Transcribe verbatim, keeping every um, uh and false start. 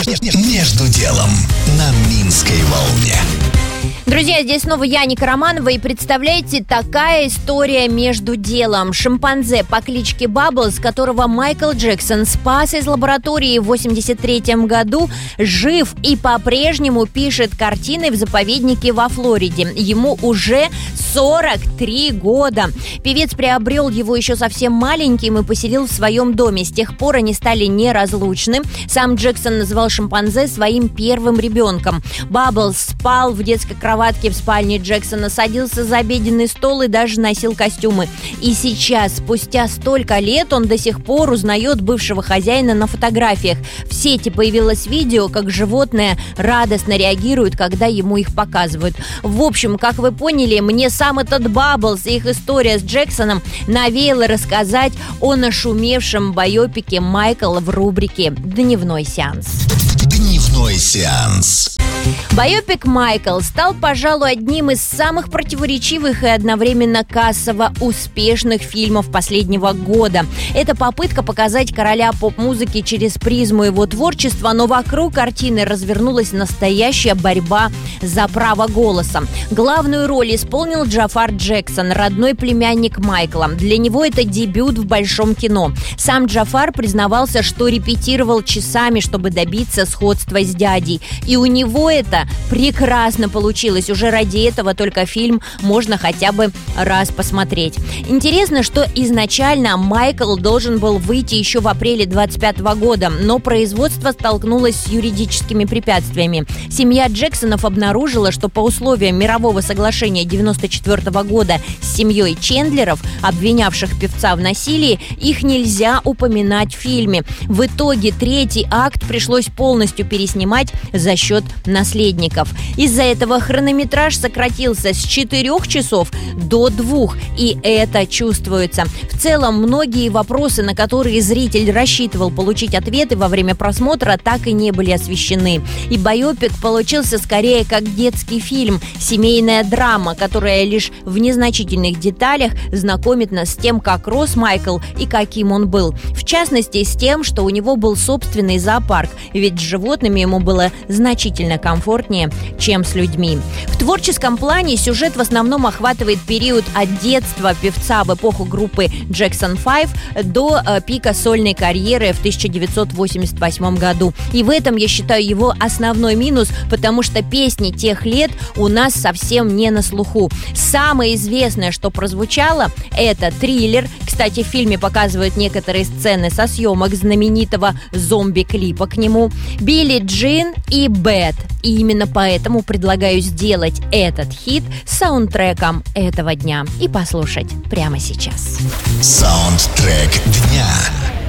Между делом на Минской волне. Друзья, здесь снова я, Ника Романова, и представляете, такая история между делом. Шимпанзе по кличке Бабблс, которого Майкл Джексон спас из лаборатории в восемьдесят третьем году, жив и по-прежнему пишет картины в заповеднике во Флориде. Ему уже сорок три года. Певец приобрел его еще совсем маленьким и поселил в своем доме. С тех пор они стали неразлучны. Сам Джексон называл шимпанзе своим первым ребенком. Бабблс спал в детской кроватке в спальне Джексона, садился за обеденный стол и даже носил костюмы. И сейчас, спустя столько лет, он до сих пор узнает бывшего хозяина на фотографиях. В сети появилось видео, как животное радостно реагирует, когда ему их показывают. В общем, как вы поняли, мне сам этот Бабблс и их история с Джексоном навеяло рассказать о нашумевшем байопике Майкл в рубрике «Дневной сеанс». Дневной сеанс. Байопик «Майкл» стал, пожалуй, одним из самых противоречивых и одновременно кассово успешных фильмов последнего года. Это попытка показать короля поп-музыки через призму его творчества, но вокруг картины развернулась настоящая борьба за право голоса. Главную роль исполнил Джафар Джексон, родной племянник Майкла. Для него это дебют в большом кино. Сам Джафар признавался, что репетировал часами, чтобы добиться сходства с дядей. И у него это прекрасно получилось. Уже ради этого только фильм можно хотя бы раз посмотреть. Интересно, что изначально Майкл должен был выйти еще в апреле двадцать пятого года, но производство столкнулось с юридическими препятствиями. Семья Джексонов обнаружила, что по условиям мирового соглашения девяносто четвёртого года с семьей Чендлеров, обвинявших певца в насилии, их нельзя упоминать в фильме. В итоге третий акт пришлось полностью переснимать за счет наследников. Из-за этого хронометраж сократился с четырех часов до двух, и это чувствуется. В целом, многие вопросы, на которые зритель рассчитывал получить ответы во время просмотра, так и не были освещены. И байопик получился скорее как детский фильм, семейная драма, которая лишь в незначительных деталях знакомит нас с тем, как рос Майкл и каким он был. В частности, с тем, что у него был собственный зоопарк, ведь с животными ему было значительно комфортнее, чем с людьми. В творческом плане сюжет в основном охватывает период от детства певца в эпоху группы Jackson пять до э, пика сольной карьеры в тысяча девятьсот восемьдесят восьмом году. И в этом, я считаю, его основной минус, потому что песни тех лет у нас совсем не на слуху. Самое известное, что прозвучало, это «Триллер». Кстати, в фильме показывают некоторые сцены со съемок знаменитого зомби-клипа к нему, «Билли Джин» и «Бэд». И именно поэтому предлагаю сделать этот хит саундтреком этого дня и послушать прямо сейчас. Саундтрек дня.